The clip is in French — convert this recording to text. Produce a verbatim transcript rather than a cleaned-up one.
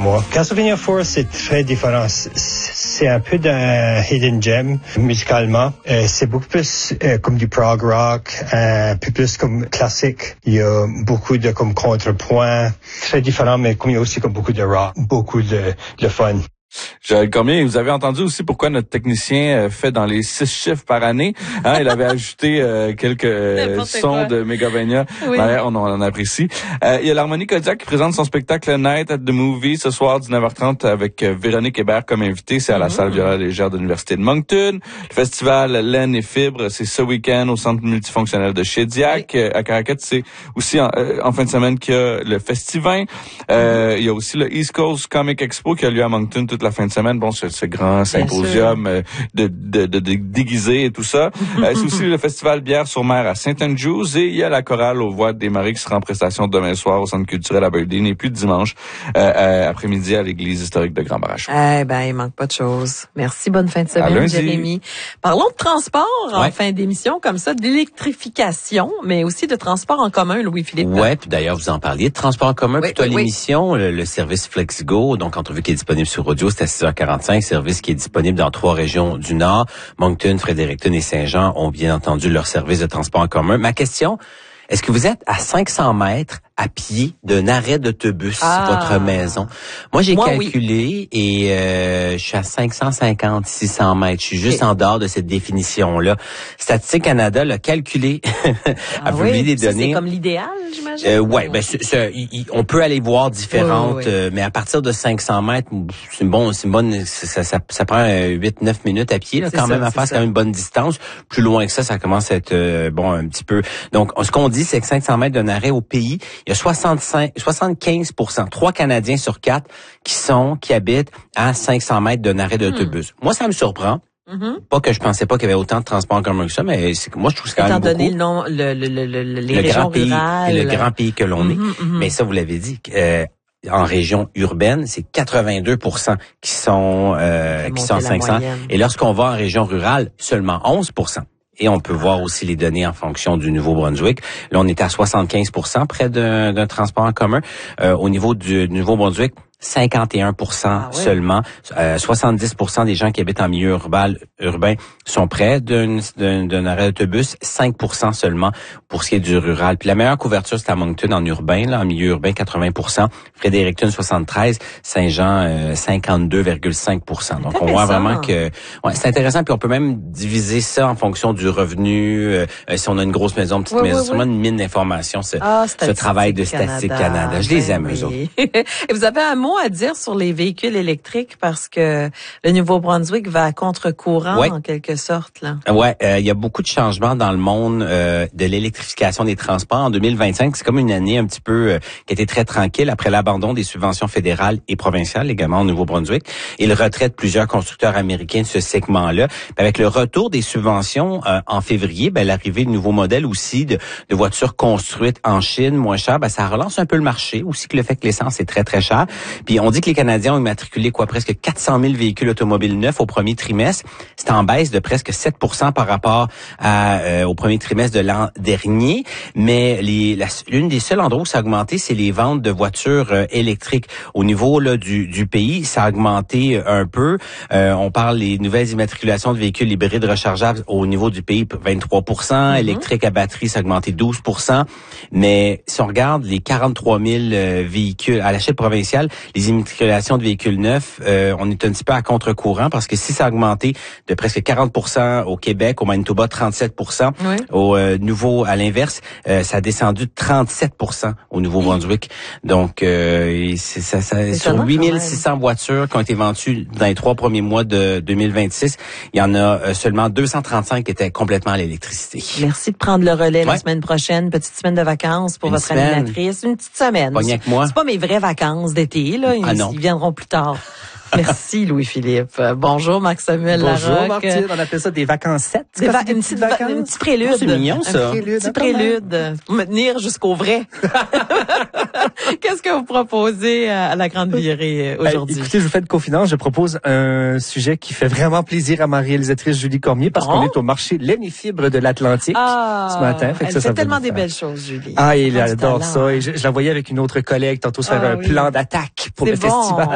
moi. Castlevania Four, c'est très différent. C'est un peu d'un hidden gem musicalement. Euh, c'est beaucoup plus euh, comme du prog rock, un peu plus comme classique. Il y a beaucoup de comme contrepoint, très différent, mais comme il y a aussi comme beaucoup de rock, beaucoup de, de fun. Joël Cormier, vous avez entendu aussi pourquoi notre technicien fait dans les six chiffres par année. Hein, il avait ajouté euh, quelques euh, sons quoi. de Mégavania. Oui. Ouais, on, on en apprécie. Euh, il y a l'Harmonie Kodiak qui présente son spectacle Night at the Movie ce soir dix-neuf heures trente avec euh, Véronique Hébert comme invitée. C'est à la mmh. salle Viola Légère de l'Université de Moncton. Le festival Laine et Fibres, c'est ce week-end au Centre multifonctionnel de Shediac. Oui. À Caracat, c'est aussi en, euh, en fin de semaine qu'il y a le Festivin. Euh, mmh. Il y a aussi le East Coast Comic Expo qui a lieu à Moncton toute la fin de semaine. Bon, ce, ce grand symposium euh, de, de, de, de déguisés et tout ça. euh, c'est aussi le festival Bière sur mer à Saint-Andrews et il y a la chorale aux Voix des Marais qui sera en prestation demain soir au Centre culturel Aberdeen et puis dimanche euh, euh, après-midi à l'église historique de Grand-Barachou. Eh ben, il manque pas de choses. Merci, bonne fin de semaine, Jérémy. Parlons de transport en ouais. fin d'émission, comme ça, d'électrification, mais aussi de transport en commun, Louis-Philippe. Ouais, puis d'ailleurs, vous en parliez de transport en commun, oui, plutôt oui, à l'émission, oui. le, le service FlexGo, donc entrevue qui est disponible sur audio, c'est à six heures quarante-cinq, service qui est disponible dans trois régions du Nord. Moncton, Fredericton et Saint-Jean ont bien entendu leur service de transport en commun. Ma question, est-ce que vous êtes à cinq cents mètres à pied d'un arrêt d'autobus, ah. votre maison? Moi, j'ai Moi, calculé oui. et euh, je suis à cinq cent cinquante, six cents mètres. Je suis juste okay. en dehors de cette définition-là. Statistique Canada l'a calculé, a publié oui. des données. Ça, c'est comme l'idéal, j'imagine? Euh, ouais, ben c'est, c'est, y, on peut aller voir différentes, oui, oui. Euh, mais à partir de cinq cents mètres, c'est une bonne, c'est une bonne, ça, ça, ça prend huit neuf minutes à pied, là, quand ça, même à faire, c'est quand même une bonne distance. Plus loin que ça, ça commence à être euh, bon un petit peu. Donc, ce qu'on dit, c'est que cinq cents mètres d'un arrêt au pays, il y a soixante-cinq, soixante-quinze pour cent, trois Canadiens sur quatre qui sont, qui habitent à cinq cents mètres d'un arrêt d'autobus. Hmm. Moi, ça me surprend. Mm-hmm. Pas que je pensais pas qu'il y avait autant de transports en commun que ça, mais c'est, moi, je trouve que c'est quand Étant même beaucoup. donné le nom, le, le, le, le, les le régions grand pays, rurales. Et le grand pays que l'on mm-hmm, est. Mm-hmm. Mais ça, vous l'avez dit, euh, en région urbaine, c'est quatre-vingt-deux pour cent qui sont, euh, qui sont à cinq cents. Moyenne. Et lorsqu'on va en région rurale, seulement onze pour cent. Et on peut voir aussi les données en fonction du Nouveau-Brunswick. Là, on est à soixante-quinze pour cent près d'un, d'un transport en commun. Euh, au niveau du Nouveau-Brunswick, cinquante et un pour cent ah, oui. seulement. Euh, soixante-dix pour cent des gens qui habitent en milieu urbain, urbain sont près d'un, d'un, d'un arrêt d'autobus. cinq pour cent seulement pour ce qui est du rural. Puis la meilleure couverture, c'est à Moncton en urbain, là, en milieu urbain, quatre-vingts pour cent. Fredericton, soixante-treize. Saint-Jean, euh, cinquante-deux virgule cinq pour cent. Donc, on voit vraiment que... Ouais, c'est intéressant. Puis on peut même diviser ça en fonction du revenu. Euh, si on a une grosse maison, une petite oui, maison. Oui, c'est vraiment oui. une mine d'informations, ce, ah, ce travail de Statistique Canada. Canada. Je ben les aime, oui. eux autres. Et vous avez un mot à dire sur les véhicules électriques parce que le Nouveau-Brunswick va à contre-courant ouais. en quelque sorte là. Ouais, il euh, y a beaucoup de changements dans le monde euh, de l'électrification des transports. En deux mille vingt-cinq, c'est comme une année un petit peu euh, qui était très tranquille après l'abandon des subventions fédérales et provinciales également au Nouveau-Brunswick et le retrait de plusieurs constructeurs américains de ce segment-là. Puis avec le retour des subventions euh, en février, ben l'arrivée de nouveaux modèles aussi de, de voitures construites en Chine moins chères, ben ça relance un peu le marché aussi que le fait que l'essence est très très cher. Puis on dit que les Canadiens ont immatriculé quoi presque quatre cent mille véhicules automobiles neufs au premier trimestre. C'est en baisse de presque sept pour cent par rapport à, euh, au premier trimestre de l'an dernier. Mais les, la, l'une des seuls endroits où ça a augmenté, c'est les ventes de voitures euh, électriques. Au niveau là du, du pays, ça a augmenté un peu. Euh, on parle des nouvelles immatriculations de véhicules hybrides rechargeables au niveau du pays, vingt-trois pour cent. Mm-hmm. Électriques à batterie, ça a augmenté douze pour cent. Mais si on regarde les quarante-trois mille euh, véhicules à l'échelle provinciale, les immatriculations de véhicules neufs, euh, on est un petit peu à contre-courant parce que si ça a augmenté de presque quarante pour cent au Québec, au Manitoba, trente-sept pour cent, oui. au euh, nouveau, à l'inverse, euh, ça a descendu de trente-sept pour cent au Nouveau-Brunswick. Donc, euh, c'est, ça, ça, c'est sur huit mille six cents voitures qui ont été vendues dans les trois premiers mois de deux mille vingt-six, il y en a euh, seulement deux cent trente-cinq qui étaient complètement à l'électricité. Merci de prendre le relais ouais. la semaine prochaine. Petite semaine de vacances pour Une votre semaine. animatrice. Une petite semaine. Pas rien que moi. C'est pas mes vraies vacances d'été, là. Ah non. Ils viendront plus tard. Merci Louis-Philippe. Bonjour Marc-Samuel Bonjour Larocque. Martine, on appelle ça des vacances sept. Des va- une, petite vacances? Une petite prélude. Oh, c'est mignon ça. Un prélude, petit prélude. Pour me tenir jusqu'au vrai. Qu'est-ce que vous proposez à la Grande Virée aujourd'hui? Ben, écoutez, je vous fais une confidence. Je propose un sujet qui fait vraiment plaisir à ma réalisatrice Julie Cormier parce bon. qu'on est au marché Laine et Fibres de l'Atlantique ah, ce matin. Fait que elle ça, fait ça tellement des belles choses, Julie. Ah, elle adore ça. Et je, je la voyais avec une autre collègue tantôt se faire ah, un oui. plan d'attaque pour c'est le bon. festival.